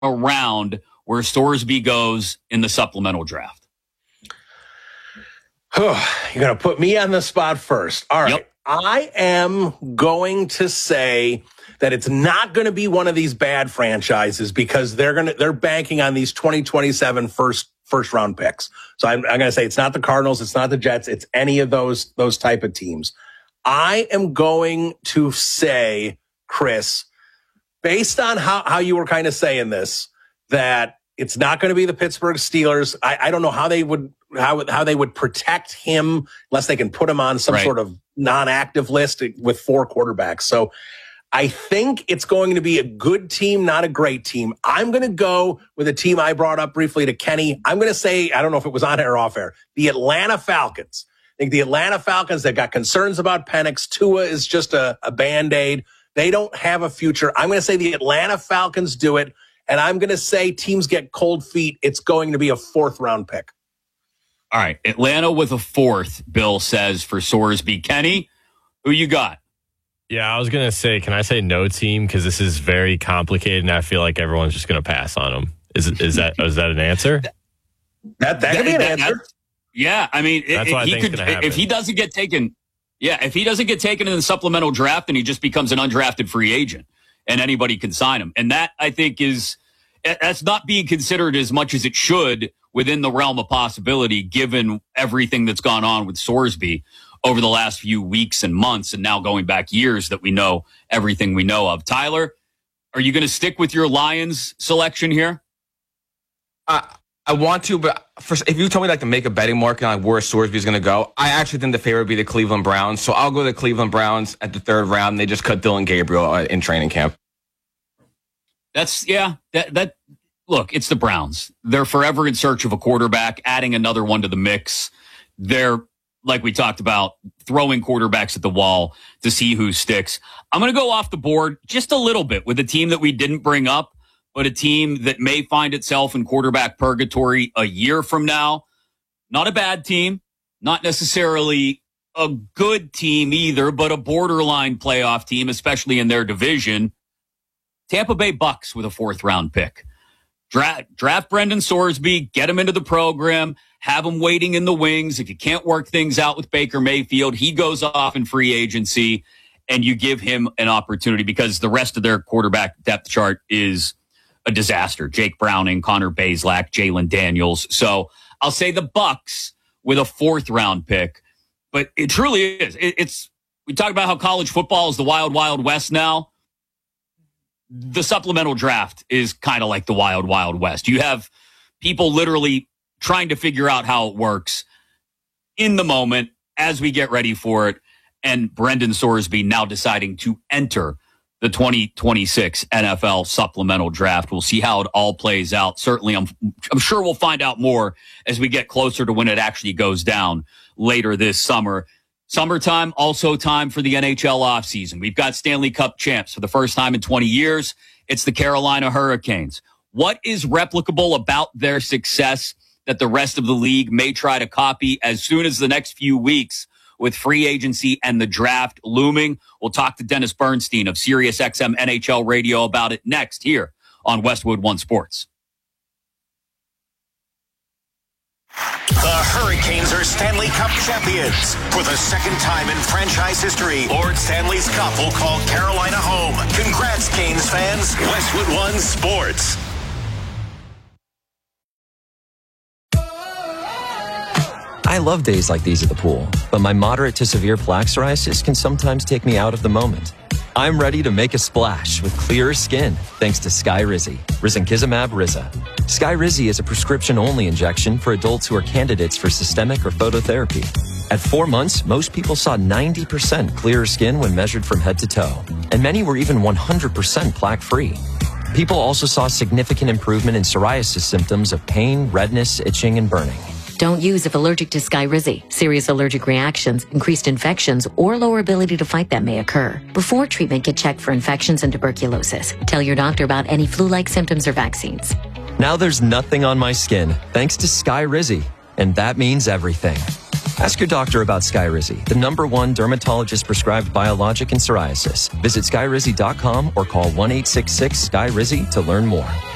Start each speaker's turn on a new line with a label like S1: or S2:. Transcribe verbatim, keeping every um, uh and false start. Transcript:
S1: around where Sorsby goes in the supplemental draft?
S2: You're going to put me on the spot first. All right.
S1: Yep.
S2: I am going to say that it's not going to be one of these bad franchises because they're going to, they're banking on these twenty twenty-seven first, first round picks. So I'm, I'm going to say it's not the Cardinals. It's not the Jets. It's any of those, those type of teams. I am going to say, Chris, based on how, how you were kind of saying this, that it's not going to be the Pittsburgh Steelers. I, I don't know how they would, how, how they would protect him unless they can put him on some
S1: right.
S2: sort of non-active list with four quarterbacks. So I think it's going to be a good team, not a great team. I'm going to go with a team I brought up briefly to Kenny. I'm going to say, I don't know if it was on air or off air, the Atlanta Falcons. I think the Atlanta Falcons, they've got concerns about Penix. Tua is just a, a Band-Aid. They don't have a future. I'm going to say the Atlanta Falcons do it. And I'm going to say teams get cold feet. It's going to be a fourth round pick.
S1: All right. Atlanta with a fourth, Bill says, for Sorsby. Kenny, who you got?
S3: Yeah, I was going to say, can I say no team? Because this is very complicated, and I feel like everyone's just going to pass on him. Is is that is that an answer?
S2: That that could be an that, answer.
S1: Yeah, I mean,
S3: That's
S1: it,
S3: what
S1: he
S3: I
S1: could if he doesn't get taken. Yeah, if he doesn't get taken in the supplemental draft, then he just becomes an undrafted free agent, and anybody can sign him. And that, I think, is that's not being considered as much as it should within the realm of possibility, given everything that's gone on with Sorsby over the last few weeks and months, and now going back years that we know everything we know of. Tyler, are you going to stick with your Lions selection here?
S4: Uh, I want to, but first, if you told me like to make a betting market on where Sorsby is going to go, I actually think the favorite would be the Cleveland Browns. So I'll go to the Cleveland Browns at the third round. They just cut Dylan Gabriel uh, in training camp.
S1: That's yeah. That that look, it's the Browns. They're forever in search of a quarterback. Adding another one to the mix. They're, like we talked about, throwing quarterbacks at the wall to see who sticks. I'm going to go off the board just a little bit with a team that we didn't bring up, but a team that may find itself in quarterback purgatory a year from now. Not a bad team, not necessarily a good team either, but a borderline playoff team, especially in their division. Tampa Bay Bucks with a fourth round pick. Draft, draft Brendan Sorsby, get him into the program, have him waiting in the wings. If you can't work things out with Baker Mayfield, he goes off in free agency, and you give him an opportunity because the rest of their quarterback depth chart is a disaster. Jake Browning, Connor Bazelak, Jalen Daniels. So I'll say the Bucks with a fourth round pick, but it truly is. It, it's, we talk about how college football is the wild, wild west now. The supplemental draft is kind of like the wild, wild west. You have people literally trying to figure out how it works in the moment as we get ready for it. And Brendan Sorsby now deciding to enter the twenty twenty-six N F L supplemental draft. We'll see how it all plays out. Certainly, I'm, I'm sure we'll find out more as we get closer to when it actually goes down later this summer. Summertime, also time for the N H L offseason. We've got Stanley Cup champs for the first time in twenty years. It's the Carolina Hurricanes. What is replicable about their success that the rest of the league may try to copy as soon as the next few weeks with free agency and the draft looming? We'll talk to Dennis Bernstein of SiriusXM N H L Radio about it next here on Westwood One Sports.
S5: The Hurricanes are Stanley Cup champions. For the second time in franchise history, Lord Stanley's Cup will call Carolina home. Congrats, Canes fans. Westwood One Sports.
S6: I love days like these at the pool, but my moderate to severe plaque psoriasis can sometimes take me out of the moment. I'm ready to make a splash with clearer skin thanks to Skyrizi, Risankizumab Riza. Skyrizi is a prescription-only injection for adults who are candidates for systemic or phototherapy. At four months, most people saw ninety percent clearer skin when measured from head to toe, and many were even one hundred percent plaque-free. People also saw significant improvement in psoriasis symptoms of pain, redness, itching, and burning.
S7: Don't use if allergic to Skyrizi. Serious allergic reactions, increased infections, or lower ability to fight them may occur. Before treatment, get checked for infections and tuberculosis. Tell your doctor about any flu-like symptoms or vaccines.
S6: Now there's nothing on my skin thanks to Skyrizi, and that means everything. Ask your doctor about Skyrizi, the number one dermatologist-prescribed biologic in psoriasis. Visit skyrizi dot com or call one eight six six, S K Y R I Z I to learn more.